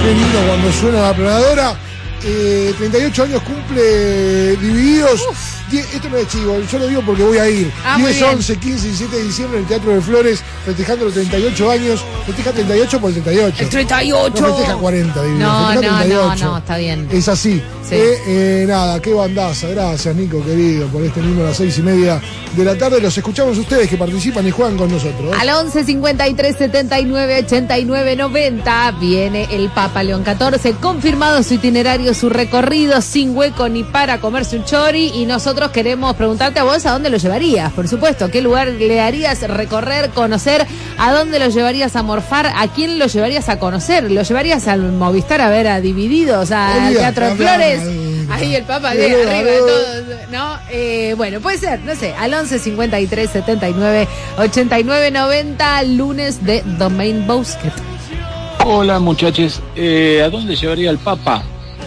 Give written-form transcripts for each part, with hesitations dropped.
pone lindo cuando suena la planadora. 38 años cumple Divididos. Esto no es chivo, yo lo digo porque voy a ir. 10, 11, 15 y 17 de diciembre en el Teatro de Flores, festejando los 38 años. Festeja 38 por el 38. El 38. No festeja 40, Divididos. No, está bien. Es así. Sí. Nada, qué bandaza. Gracias, Nico, querido, por este mismo a las 6:30 de la tarde. Los escuchamos ustedes que participan y juegan con nosotros. Al 11 53 79 89 90 viene el Papa León XIV, confirmado su itinerario, su recorrido, sin hueco ni para comerse un chori, y nosotros queremos preguntarte a vos a dónde lo llevarías, por supuesto, qué lugar le harías recorrer, conocer, a dónde lo llevarías a morfar, a quién lo llevarías a conocer, lo llevarías al Movistar a ver a Divididos, al Teatro de Flores, ahí el Papa de arriba de todos, ¿no? Bueno, puede ser, no sé, al 11 53 79 89 90, lunes de Domain Bosquet. Hola muchachos, ¿a dónde llevaría el Papa?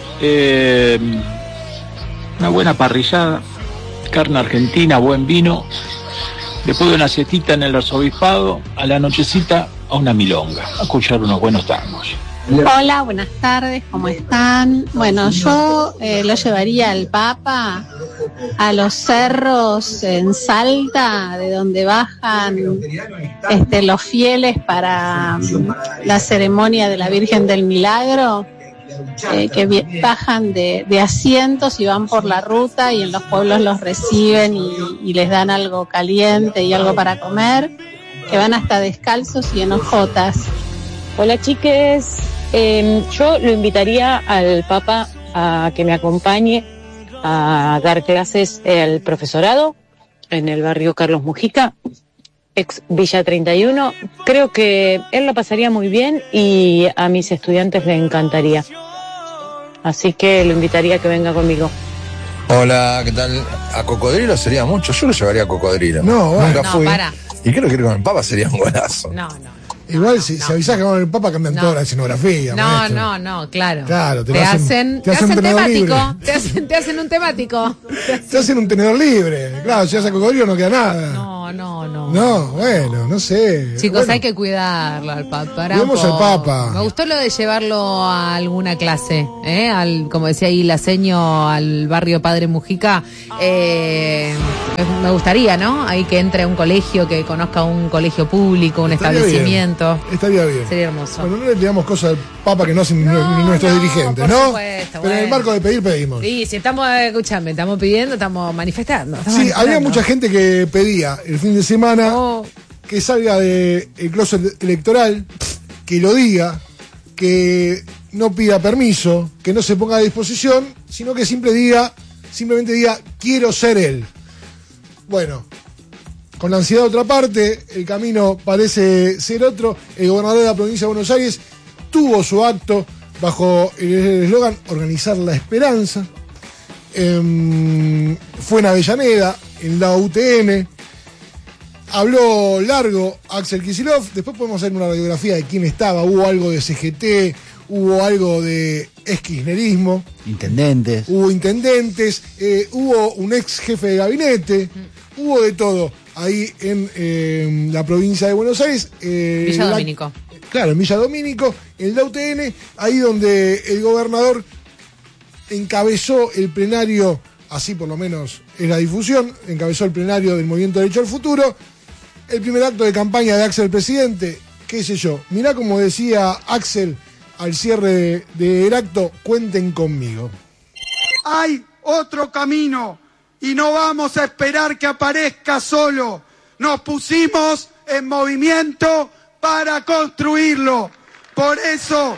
Una buena parrillada, carne argentina, buen vino, después de una siestita en el arzobispado, a la nochecita a una milonga, a escuchar unos buenos tangos. Hola, buenas tardes, ¿cómo están? Bueno, yo lo llevaría al Papa a los cerros en Salta, de donde bajan los fieles para la ceremonia de la Virgen del Milagro, que bajan de asientos y van por la ruta, y en los pueblos los reciben y les dan algo caliente y algo para comer, que van hasta descalzos y en hojotas. Hola chiques, yo lo invitaría al Papa a que me acompañe a dar clases al profesorado en el barrio Carlos Mujica, ex Villa 31. Creo que él lo pasaría muy bien y a mis estudiantes les encantaría. Así que lo invitaría a que venga conmigo. Hola, ¿qué tal? ¿A Cocodrilo sería mucho? Yo lo llevaría a Cocodrilo. Nunca fui. Para. Y creo que ir con el Papa sería un golazo. No. Igual si avisás que con el Papa cambian toda la escenografía. No, claro. Claro, te hacen temático. Te hacen un temático. Te hacen un tenedor libre. Claro, si vas a Cocodrilo no queda nada. No, bueno, no sé. Chicos, bueno, hay que cuidarlo al Papa. Cuidemos al Papa. Me gustó lo de llevarlo a alguna clase, como decía ahí la seño, al barrio Padre Mujica. Me gustaría, ¿no? Ahí que entre a un colegio, que conozca un colegio público, un establecimiento. Estaría bien. Sería hermoso. Bueno, no le tiramos cosas al Papa que no hacen ni nuestros dirigentes, ¿no? Supuesto, pero en el marco de pedir, pedimos. Sí, si estamos pidiendo, estamos manifestando. Había mucha gente que pedía el fin de semana que salga del closet electoral, que lo diga, que no pida permiso, que no se ponga a disposición, sino que simplemente diga, quiero ser él. Bueno, con la ansiedad de otra parte, el camino parece ser otro. El gobernador de la provincia de Buenos Aires tuvo su acto bajo el eslogan Organizar la Esperanza. Fue en Avellaneda, en la UTN. Habló largo Axel Kicillof. Después podemos hacer una radiografía de quién estaba. Hubo algo de CGT, hubo algo de kirchnerismo. Hubo intendentes, hubo un ex jefe de gabinete, hubo de todo ahí en la provincia de Buenos Aires. Villa Domínico. Claro, en Villa Domínico, en la UTN, ahí donde el gobernador encabezó el plenario, así por lo menos es la difusión, encabezó el plenario del Movimiento Derecho al Futuro, el primer acto de campaña de Axel Presidente, qué sé yo. Mirá como decía Axel al cierre del acto, cuenten conmigo. Hay otro camino y no vamos a esperar que aparezca solo. Nos pusimos en movimiento para construirlo. Por eso,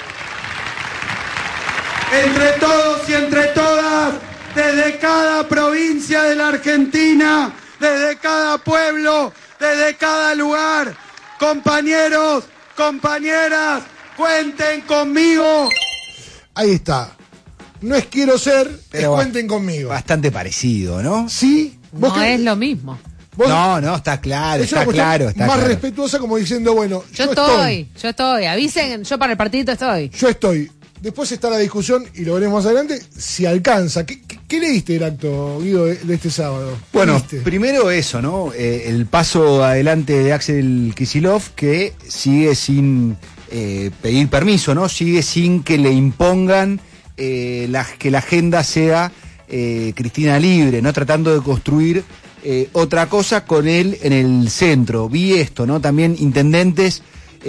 entre todos y entre todas, desde cada provincia de la Argentina, desde cada pueblo, desde cada lugar, compañeros, compañeras, cuenten conmigo. Ahí está. No es quiero ser, pero es cuenten conmigo. Bastante parecido, ¿no? Sí. No es lo mismo. No, está claro, está claro. Más respetuosa, como diciendo, bueno, yo estoy. Avisen, yo para el partidito estoy. Yo estoy. Después está la discusión, y lo veremos más adelante, si alcanza. ¿Qué leíste del acto, Guido, de este sábado? Bueno, primero eso, ¿no? El paso adelante de Axel Kicillof, que sigue sin pedir permiso, ¿no? Sigue sin que le impongan que la agenda sea Cristina libre, ¿no? Tratando de construir otra cosa con él en el centro. Vi esto, ¿no? También intendentes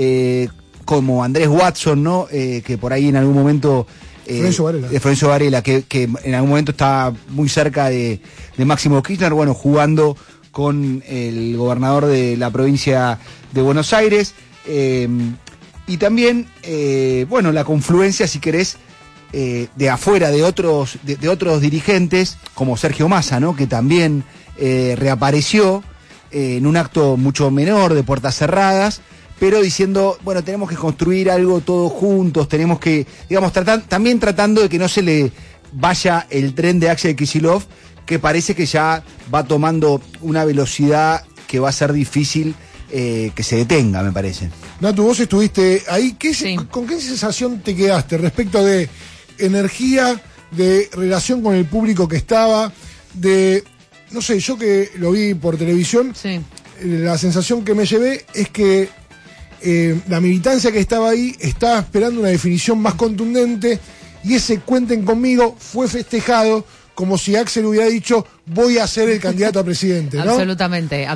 como Andrés Watson, ¿no? Que por ahí en algún momento... Florencio Varela, que en algún momento estaba muy cerca de Máximo Kirchner, bueno, jugando con el gobernador de la provincia de Buenos Aires, y también, bueno, la confluencia, si querés, de afuera de otros dirigentes, como Sergio Massa, ¿no? Que también reapareció en un acto mucho menor, de puertas cerradas, pero diciendo, bueno, tenemos que construir algo todos juntos, tenemos que, digamos, también tratando de que no se le vaya el tren de Axel Kicillof, que parece que ya va tomando una velocidad que va a ser difícil que se detenga, me parece. Natu, vos estuviste ahí, ¿con qué sensación te quedaste respecto de energía, de relación con el público que estaba, de, no sé, yo que lo vi por televisión, la sensación que me llevé es que la militancia que estaba ahí estaba esperando una definición más contundente, y ese cuenten conmigo fue festejado como si Axel hubiera dicho, voy a ser el candidato a presidente, ¿no? Absolutamente.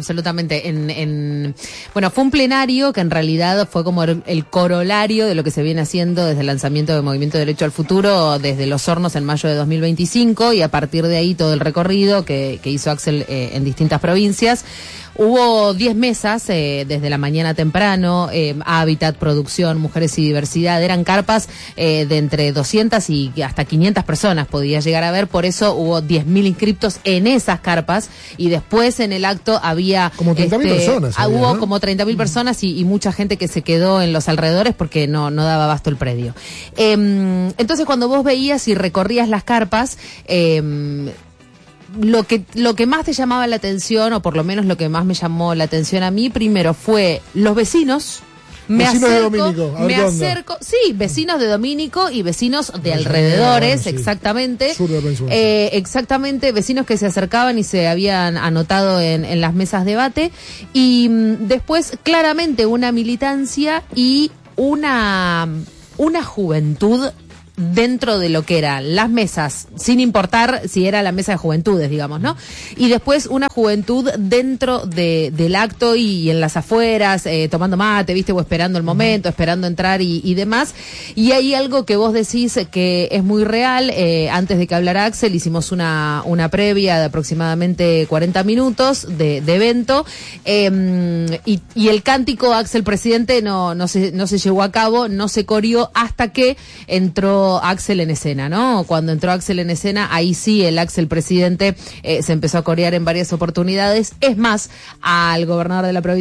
Bueno, fue un plenario que en realidad fue como el corolario de lo que se viene haciendo desde el lanzamiento del Movimiento Derecho al Futuro, desde Los Hornos en mayo de 2025, y a partir de ahí todo el recorrido que hizo Axel en distintas provincias. Hubo 10 mesas desde la mañana temprano, Hábitat, Producción, Mujeres y Diversidad, eran carpas de entre 200 y hasta 500 personas podía llegar a ver, por eso hubo 10.000 inscriptos en esas carpas, y después en el acto había... Como 30.000 personas. Hubo, ¿no? como 30.000 personas y mucha gente que se quedó en los alrededores porque no daba abasto el predio. Entonces cuando vos veías y recorrías las carpas... Lo que más te llamaba la atención, o por lo menos lo que más me llamó la atención a mí, primero fue los vecinos. Vecinos de Domínico. Sí, vecinos de Domínico y vecinos de alrededores, sí. Exactamente. Sur de Península. Exactamente, vecinos que se acercaban y se habían anotado en las mesas de debate. Y después, claramente, una militancia y una juventud dentro de lo que eran las mesas, sin importar si era la mesa de juventudes, digamos, ¿no? Y después una juventud dentro del acto y en las afueras, tomando mate, ¿viste? O esperando el momento, esperando entrar y demás. Y hay algo que vos decís que es muy real. Antes de que hablara Axel, hicimos una previa de aproximadamente 40 minutos de evento, y el cántico Axel Presidente no se llevó a cabo, no se coreó hasta que entró Axel en escena, ¿no? Cuando entró Axel en escena, ahí sí el Axel Presidente se empezó a corear en varias oportunidades. Es más, al gobernador de la provincia